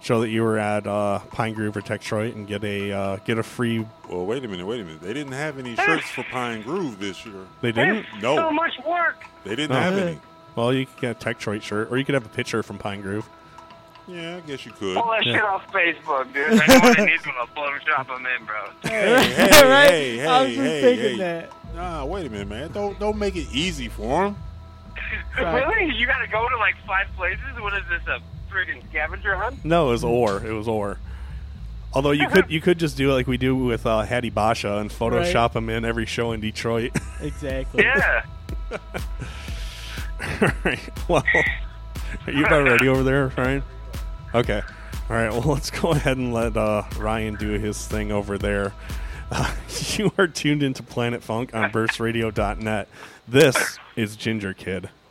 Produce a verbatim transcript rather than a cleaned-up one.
show that you were at uh, Pine Grove or Detroit and get a uh, get a free. Well, wait a minute, wait a minute. They didn't have any shirts for Pine Grove this year. They didn't. It's No. so much work. They didn't Oh. have any. Well, you could get a Detroit shirt, or you could have a picture from Pine Grove. Yeah, I guess you could. Pull that Yeah. shit off Facebook, dude. I know what they need from a Photoshop them in, bro. Hey, hey, Right? hey, hey, I was just hey, thinking hey. that. Nah, wait a minute, man. Don't don't make it easy for them. Right. Really? You gotta go to like five places? What is this, a friggin' scavenger hunt? No, it was or. It was or. Although you could you could just do it like we do with uh, Hattie Basha and Photoshop Right. him in every show in Detroit. Exactly. Yeah. All right. Well, are you about ready over there, Ryan? Okay. All right. Well, let's go ahead and let uh, Ryan do his thing over there. Uh, you are tuned into Planet Funk on burst radio dot net. This is Ginger Kid.